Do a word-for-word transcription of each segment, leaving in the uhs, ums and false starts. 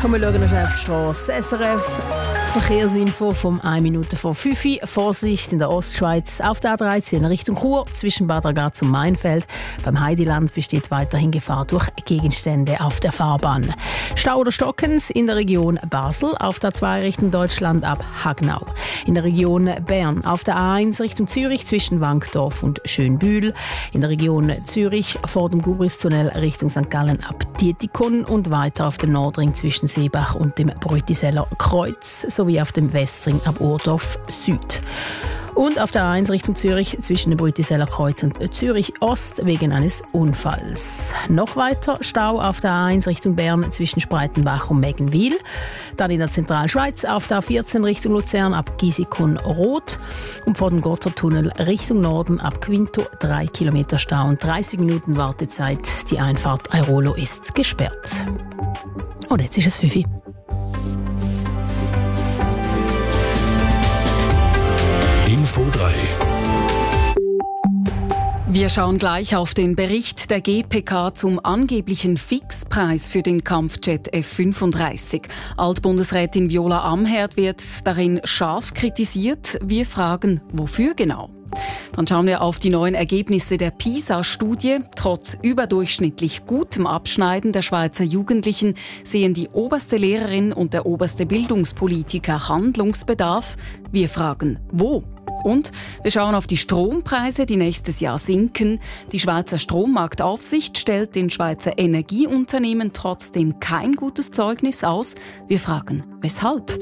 Und wir schauen noch schnell auf die Strasse. S R F Verkehrsinfo vom eine Minute vor fünf Uhr. Vorsicht in der Ostschweiz auf der A dreizehn Richtung Chur zwischen Bad Ragaz und Mainfeld. Beim Heideland besteht weiterhin Gefahr durch Gegenstände auf der Fahrbahn. Stau oder Stockens in der Region Basel auf der A zwei Richtung Deutschland ab Hagnau. In der Region Bern auf der A eins Richtung Zürich zwischen Wankdorf und Schönbühl. In der Region Zürich vor dem Gubristunnel Richtung Sankt Gallen ab Dietikon und weiter auf dem Nordring zwischen Seebach und dem Brütiseller Kreuz sowie auf dem Westring ab Urdorf Süd. Und auf der A eins Richtung Zürich zwischen dem Brütiseller Kreuz und Zürich Ost wegen eines Unfalls. Noch weiter Stau auf der A eins Richtung Bern zwischen Spreitenbach und Meggenwil. Dann in der Zentralschweiz auf der A vierzehn Richtung Luzern ab Gisikon-Rot. Und vor dem Gotthardtunnel Richtung Norden ab Quinto drei Kilometer Stau und dreißig Minuten Wartezeit. Die Einfahrt Airolo ist gesperrt. Und jetzt ist es fünf Uhr. Info drei. Wir schauen gleich auf den Bericht der G P K zum angeblichen Fixpreis für den Kampfjet F fünfunddreißig. Altbundesrätin Viola Amherd wird darin scharf kritisiert. Wir fragen, wofür genau? Dann schauen wir auf die neuen Ergebnisse der PISA-Studie. Trotz überdurchschnittlich gutem Abschneiden der Schweizer Jugendlichen sehen die oberste Lehrerin und der oberste Bildungspolitiker Handlungsbedarf. Wir fragen, wo? Und wir schauen auf die Strompreise, die nächstes Jahr sinken. Die Schweizer Strommarktaufsicht stellt den Schweizer Energieunternehmen trotzdem kein gutes Zeugnis aus. Wir fragen, weshalb?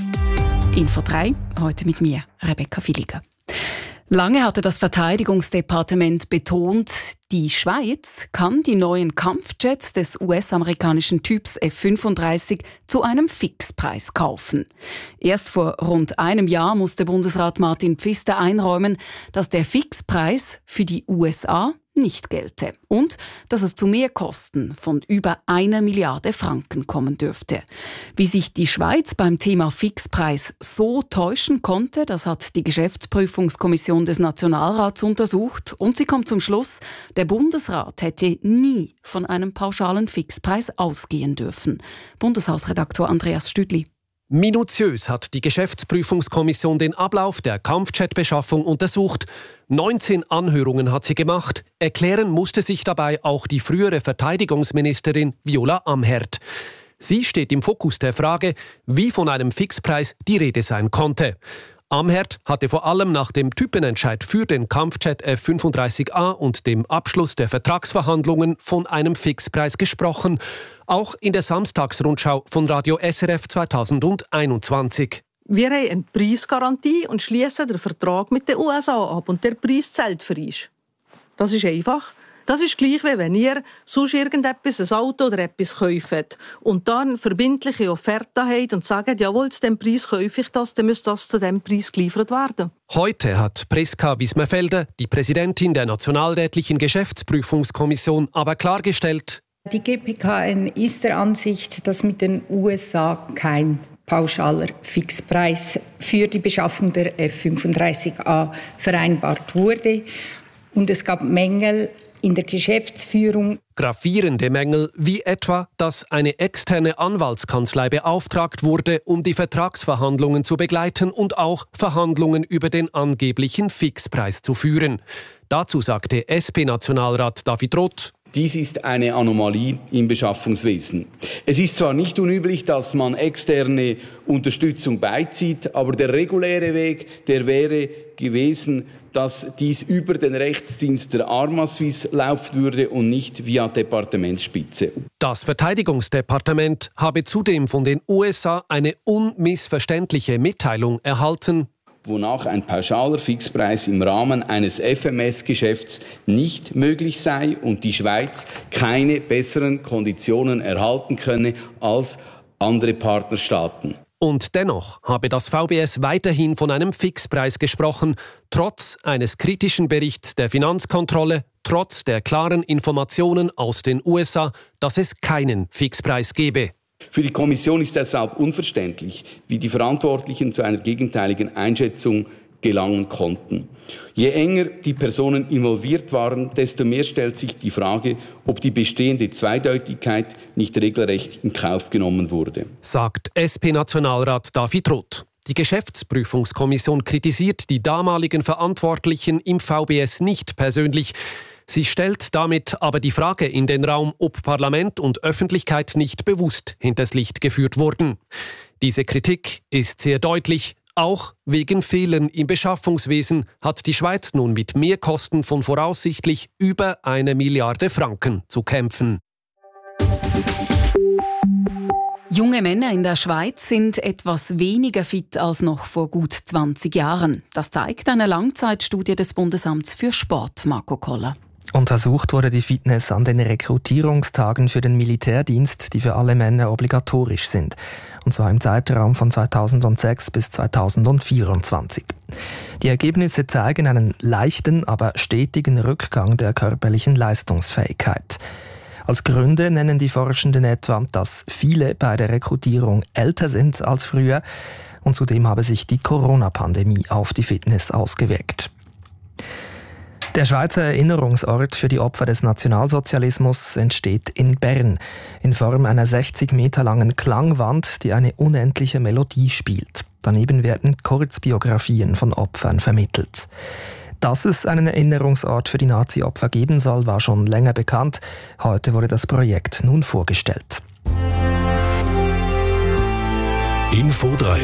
Info drei, heute mit mir, Rebecca Villiger. Lange hatte das Verteidigungsdepartement betont, die Schweiz kann die neuen Kampfjets des U S-amerikanischen Typs F fünfunddreißig zu einem Fixpreis kaufen. Erst vor rund einem Jahr musste Bundesrat Martin Pfister einräumen, dass der Fixpreis für die U S A nicht gelte und dass es zu Mehrkosten von über einer Milliarde Franken kommen dürfte. Wie sich die Schweiz beim Thema Fixpreis so täuschen konnte, das hat die Geschäftsprüfungskommission des Nationalrats untersucht und sie kommt zum Schluss, der Bundesrat hätte nie von einem pauschalen Fixpreis ausgehen dürfen. Bundeshausredaktor Andreas Stüdli. Minutiös hat die Geschäftsprüfungskommission den Ablauf der Kampfjet-Beschaffung untersucht. neunzehn Anhörungen hat sie gemacht. Erklären musste sich dabei auch die frühere Verteidigungsministerin Viola Amherd. Sie steht im Fokus der Frage, wie von einem Fixpreis die Rede sein konnte. Amherd hatte vor allem nach dem Typenentscheid für den Kampfjet F fünfunddreißig A und dem Abschluss der Vertragsverhandlungen von einem Fixpreis gesprochen. Auch in der Samstagsrundschau von Radio S R F zweitausendeinundzwanzig. Wir haben eine Preisgarantie und schließen den Vertrag mit den U S A ab. Und der Preis zählt für uns. Das ist einfach. Das ist gleich, wie wenn ihr sonst irgendetwas, ein Auto oder etwas kauft und dann verbindliche Offerte habt und sagt, jawohl, zu diesem Preis kaufe ich das, dann muss das zu diesem Preis geliefert werden. Heute hat Priska Wismerfelder, die Präsidentin der Nationalrätlichen Geschäftsprüfungskommission, aber klargestellt: Die G P K ist der Ansicht, dass mit den U S A kein pauschaler Fixpreis für die Beschaffung der F fünfunddreißig A vereinbart wurde. Und es gab Mängel in der Geschäftsführung. Gravierende Mängel, wie etwa, dass eine externe Anwaltskanzlei beauftragt wurde, um die Vertragsverhandlungen zu begleiten und auch Verhandlungen über den angeblichen Fixpreis zu führen. Dazu sagte S P-Nationalrat David Roth: Dies ist eine Anomalie im Beschaffungswesen. Es ist zwar nicht unüblich, dass man externe Unterstützung beizieht, aber der reguläre Weg, der wäre gewesen, dass dies über den Rechtsdienst der Arma-Suisse laufen würde und nicht via Departementsspitze. Das Verteidigungsdepartement habe zudem von den U S A eine unmissverständliche Mitteilung erhalten, wonach ein pauschaler Fixpreis im Rahmen eines F M S-Geschäfts nicht möglich sei und die Schweiz keine besseren Konditionen erhalten könne als andere Partnerstaaten. Und dennoch habe das V B S weiterhin von einem Fixpreis gesprochen, trotz eines kritischen Berichts der Finanzkontrolle, trotz der klaren Informationen aus den U S A, dass es keinen Fixpreis gebe. Für die Kommission ist deshalb unverständlich, wie die Verantwortlichen zu einer gegenteiligen Einschätzung gelangen konnten. Je enger die Personen involviert waren, desto mehr stellt sich die Frage, ob die bestehende Zweideutigkeit nicht regelrecht in Kauf genommen wurde. Sagt S P-Nationalrat David Roth. Die Geschäftsprüfungskommission kritisiert die damaligen Verantwortlichen im V B S nicht persönlich. Sie stellt damit aber die Frage in den Raum, ob Parlament und Öffentlichkeit nicht bewusst hinters Licht geführt wurden. Diese Kritik ist sehr deutlich. Auch wegen Fehlern im Beschaffungswesen hat die Schweiz nun mit Mehrkosten von voraussichtlich über eine Milliarde Franken zu kämpfen. Junge Männer in der Schweiz sind etwas weniger fit als noch vor gut zwanzig Jahren. Das zeigt eine Langzeitstudie des Bundesamts für Sport, Marco Koller. Untersucht wurde die Fitness an den Rekrutierungstagen für den Militärdienst, die für alle Männer obligatorisch sind. Und zwar im Zeitraum von zweitausendsechs bis zweitausendvierundzwanzig. Die Ergebnisse zeigen einen leichten, aber stetigen Rückgang der körperlichen Leistungsfähigkeit. Als Gründe nennen die Forschenden etwa, dass viele bei der Rekrutierung älter sind als früher und zudem habe sich die Corona-Pandemie auf die Fitness ausgewirkt. Der Schweizer Erinnerungsort für die Opfer des Nationalsozialismus entsteht in Bern in Form einer sechzig Meter langen Klangwand, die eine unendliche Melodie spielt. Daneben werden Kurzbiografien von Opfern vermittelt. Dass es einen Erinnerungsort für die Nazi-Opfer geben soll, war schon länger bekannt. Heute wurde das Projekt nun vorgestellt. Info drei.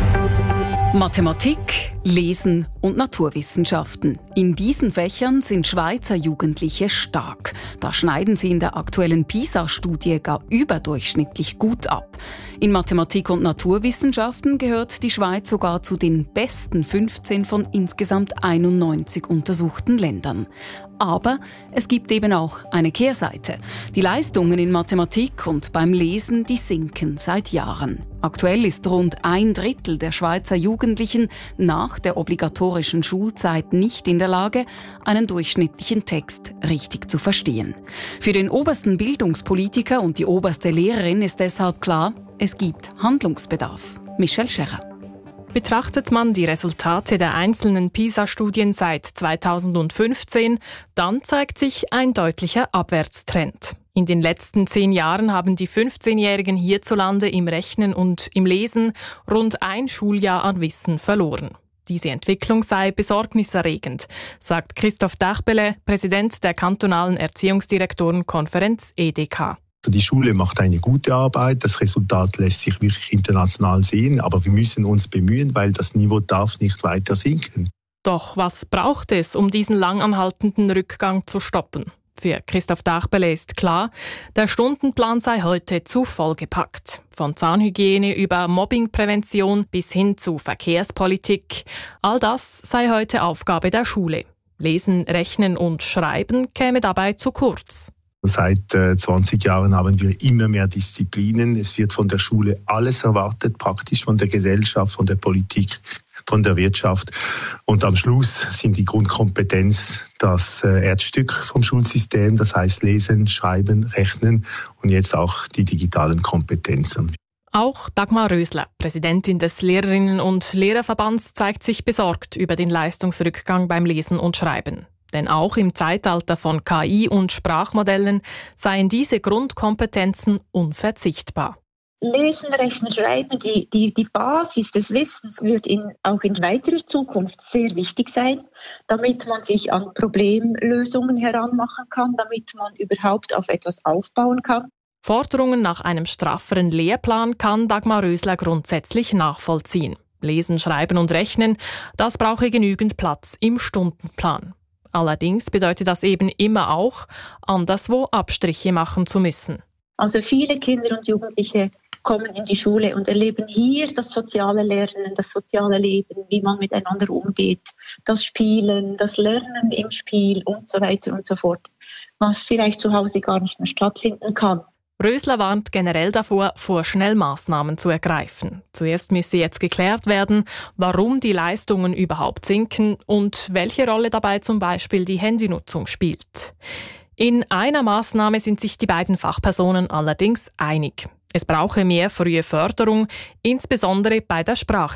Mathematik, Lesen und Naturwissenschaften. In diesen Fächern sind Schweizer Jugendliche stark. Da schneiden sie in der aktuellen PISA-Studie gar überdurchschnittlich gut ab. In Mathematik und Naturwissenschaften gehört die Schweiz sogar zu den besten fünfzehn von insgesamt einundneunzig untersuchten Ländern. Aber es gibt eben auch eine Kehrseite. Die Leistungen in Mathematik und beim Lesen, die sinken seit Jahren. Aktuell ist rund ein Drittel der Schweizer Jugendlichen nach der obligatorischen Schulzeit nicht in der Lage, einen durchschnittlichen Text richtig zu verstehen. Für den obersten Bildungspolitiker und die oberste Lehrerin ist deshalb klar, es gibt Handlungsbedarf. Michelle Scherrer. Betrachtet man die Resultate der einzelnen PISA-Studien seit zweitausendfünfzehn, dann zeigt sich ein deutlicher Abwärtstrend. In den letzten zehn Jahren haben die fünfzehnjährigen hierzulande im Rechnen und im Lesen rund ein Schuljahr an Wissen verloren. Diese Entwicklung sei besorgniserregend, sagt Christoph Dachbele, Präsident der kantonalen Erziehungsdirektorenkonferenz E D K. Die Schule macht eine gute Arbeit, das Resultat lässt sich wirklich international sehen, aber wir müssen uns bemühen, weil das Niveau darf nicht weiter sinken. Doch was braucht es, um diesen langanhaltenden Rückgang zu stoppen? Für Christoph Dachbele ist klar, der Stundenplan sei heute zu vollgepackt. Von Zahnhygiene über Mobbingprävention bis hin zu Verkehrspolitik. All das sei heute Aufgabe der Schule. Lesen, Rechnen und Schreiben käme dabei zu kurz. Seit äh, zwanzig Jahren haben wir immer mehr Disziplinen. Es wird von der Schule alles erwartet, praktisch von der Gesellschaft, von der Politik, von der Wirtschaft. Und am Schluss sind die Grundkompetenz das äh, Erzstück vom Schulsystem, das heißt Lesen, Schreiben, Rechnen und jetzt auch die digitalen Kompetenzen. Auch Dagmar Rösler, Präsidentin des Lehrerinnen- und Lehrerverbands, zeigt sich besorgt über den Leistungsrückgang beim Lesen und Schreiben. Denn auch im Zeitalter von K I und Sprachmodellen seien diese Grundkompetenzen unverzichtbar. Lesen, Rechnen, Schreiben, die, die, die Basis des Wissens wird in, auch in weiterer Zukunft sehr wichtig sein, damit man sich an Problemlösungen heranmachen kann, damit man überhaupt auf etwas aufbauen kann. Forderungen nach einem strafferen Lehrplan kann Dagmar Rösler grundsätzlich nachvollziehen. Lesen, Schreiben und Rechnen, das brauche genügend Platz im Stundenplan. Allerdings bedeutet das eben immer auch, anderswo Abstriche machen zu müssen. Also viele Kinder und Jugendliche kommen in die Schule und erleben hier das soziale Lernen, das soziale Leben, wie man miteinander umgeht, das Spielen, das Lernen im Spiel und so weiter und so fort, was vielleicht zu Hause gar nicht mehr stattfinden kann. Rösler warnt generell davor, vorschnell Maßnahmen zu ergreifen. Zuerst müsse jetzt geklärt werden, warum die Leistungen überhaupt sinken und welche Rolle dabei zum Beispiel die Handynutzung spielt. In einer Maßnahme sind sich die beiden Fachpersonen allerdings einig. Es brauche mehr frühe Förderung, insbesondere bei der Sprache.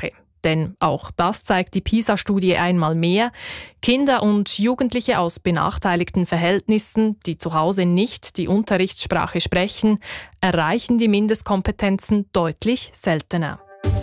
Denn auch das zeigt die PISA-Studie einmal mehr. Kinder und Jugendliche aus benachteiligten Verhältnissen, die zu Hause nicht die Unterrichtssprache sprechen, erreichen die Mindestkompetenzen deutlich seltener.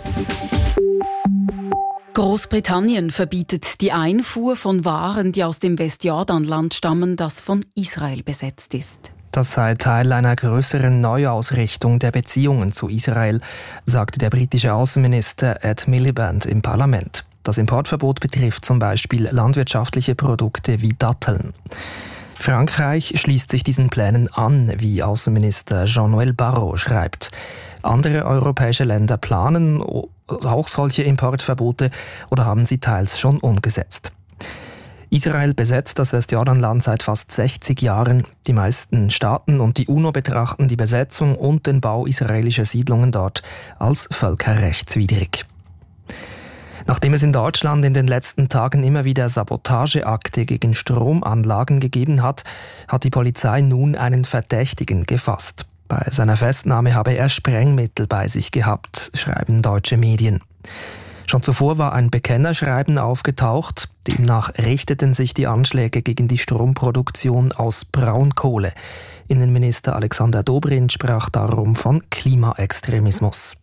Großbritannien verbietet die Einfuhr von Waren, die aus dem Westjordanland stammen, das von Israel besetzt ist. Das sei Teil einer größeren Neuausrichtung der Beziehungen zu Israel, sagte der britische Außenminister Ed Miliband im Parlament. Das Importverbot betrifft zum Beispiel landwirtschaftliche Produkte wie Datteln. Frankreich schließt sich diesen Plänen an, wie Außenminister Jean-Noël Barrot schreibt. Andere europäische Länder planen auch solche Importverbote oder haben sie teils schon umgesetzt. Israel besetzt das Westjordanland seit fast sechzig Jahren. Die meisten Staaten und die UNO betrachten die Besetzung und den Bau israelischer Siedlungen dort als völkerrechtswidrig. Nachdem es in Deutschland in den letzten Tagen immer wieder Sabotageakte gegen Stromanlagen gegeben hat, hat die Polizei nun einen Verdächtigen gefasst. Bei seiner Festnahme habe er Sprengmittel bei sich gehabt, schreiben deutsche Medien. Schon zuvor war ein Bekennerschreiben aufgetaucht. Demnach richteten sich die Anschläge gegen die Stromproduktion aus Braunkohle. Innenminister Alexander Dobrindt sprach darum von Klimaextremismus.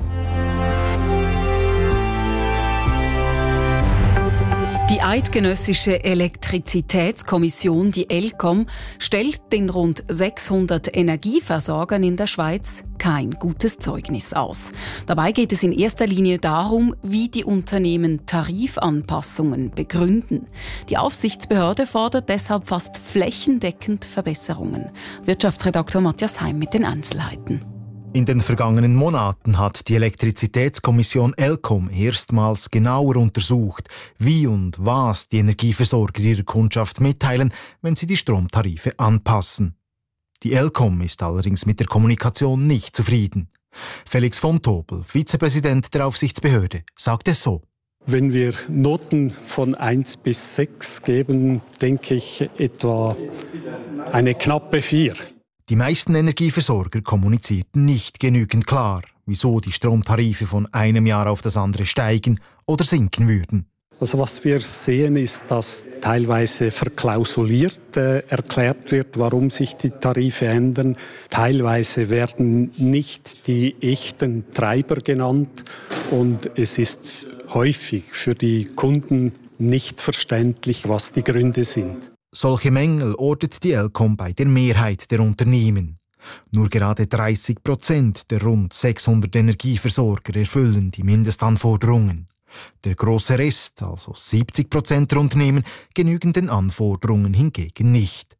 Die Eidgenössische Elektrizitätskommission, die ElCom, stellt den rund sechshundert Energieversorgern in der Schweiz kein gutes Zeugnis aus. Dabei geht es in erster Linie darum, wie die Unternehmen Tarifanpassungen begründen. Die Aufsichtsbehörde fordert deshalb fast flächendeckend Verbesserungen. Wirtschaftsredaktor Matthias Heim mit den Einzelheiten. In den vergangenen Monaten hat die Elektrizitätskommission ElCom erstmals genauer untersucht, wie und was die Energieversorger ihrer Kundschaft mitteilen, wenn sie die Stromtarife anpassen. Die ElCom ist allerdings mit der Kommunikation nicht zufrieden. Felix von Tobel, Vizepräsident der Aufsichtsbehörde, sagt es so. Wenn wir Noten von eins bis sechs geben, denke ich etwa eine knappe vier. Die meisten Energieversorger kommunizierten nicht genügend klar, wieso die Stromtarife von einem Jahr auf das andere steigen oder sinken würden. Also was wir sehen, ist, dass teilweise verklausuliert äh, erklärt wird, warum sich die Tarife ändern. Teilweise werden nicht die echten Treiber genannt und es ist häufig für die Kunden nicht verständlich, was die Gründe sind. Solche Mängel ortet die ElCom bei der Mehrheit der Unternehmen. Nur gerade dreißig Prozent der rund sechshundert Energieversorger erfüllen die Mindestanforderungen. Der grosse Rest, also siebzig Prozent der Unternehmen, genügen den Anforderungen hingegen nicht.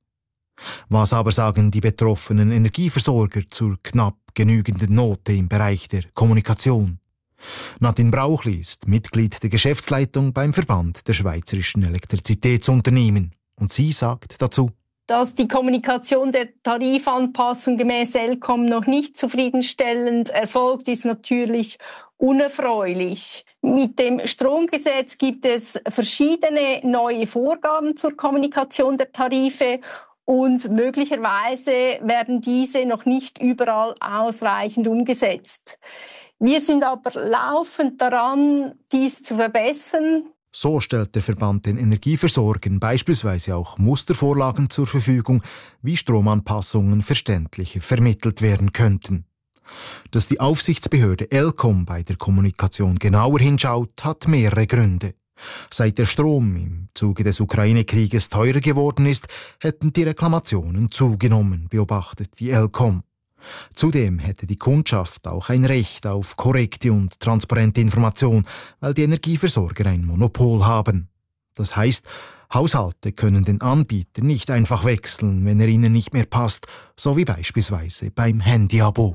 Was aber sagen die betroffenen Energieversorger zur knapp genügenden Note im Bereich der Kommunikation? Nadine Brauchli ist Mitglied der Geschäftsleitung beim Verband der Schweizerischen Elektrizitätsunternehmen. Und sie sagt dazu, dass die Kommunikation der Tarifanpassung gemäß ElCom noch nicht zufriedenstellend erfolgt, ist natürlich unerfreulich. Mit dem Stromgesetz gibt es verschiedene neue Vorgaben zur Kommunikation der Tarife und möglicherweise werden diese noch nicht überall ausreichend umgesetzt. Wir sind aber laufend daran, dies zu verbessern. So stellt der Verband den Energieversorgern beispielsweise auch Mustervorlagen zur Verfügung, wie Stromanpassungen verständlicher vermittelt werden könnten. Dass die Aufsichtsbehörde ElCom bei der Kommunikation genauer hinschaut, hat mehrere Gründe. Seit der Strom im Zuge des Ukraine-Krieges teurer geworden ist, hätten die Reklamationen zugenommen, beobachtet die ElCom. Zudem hätte die Kundschaft auch ein Recht auf korrekte und transparente Information, weil die Energieversorger ein Monopol haben. Das heißt, Haushalte können den Anbieter nicht einfach wechseln, wenn er ihnen nicht mehr passt, so wie beispielsweise beim Handyabo.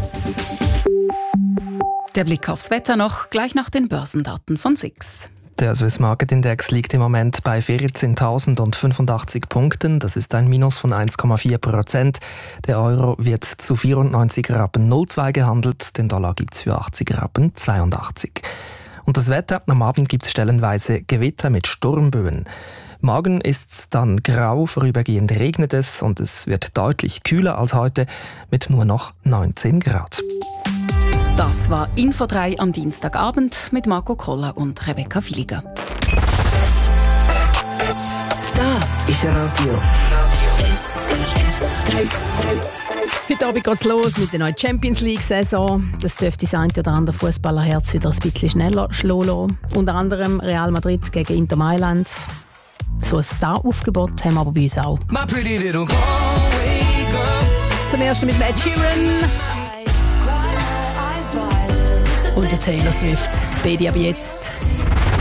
Der Blick aufs Wetter noch, gleich nach den Börsendaten von S I X. Der Swiss Market Index liegt im Moment bei vierzehntausendfünfundachtzig Punkten. Das ist ein Minus von eins Komma vier Prozent. Der Euro wird zu vierundneunzig Rappen null zwei gehandelt. Den Dollar gibt es für achtzig Rappen zweiundachtzig. Und das Wetter, am Abend gibt es stellenweise Gewitter mit Sturmböen. Morgen ist es dann grau, vorübergehend regnet es und es wird deutlich kühler als heute mit nur noch neunzehn Grad. Das war Info drei am Dienstagabend mit Marco Koller und Rebecca Filiger. Das ist Radio. Heute Abend geht es los mit der neuen Champions League-Saison. Das dürfte das eine oder andere Fußballerherz wieder ein bisschen schneller schlagen lassen. Unter anderem Real Madrid gegen Inter Mailand. So ein Star-Aufgebot haben wir aber bei uns auch. Zum ersten mit Ed Sheeran und der Taylor Swift. Beide ab jetzt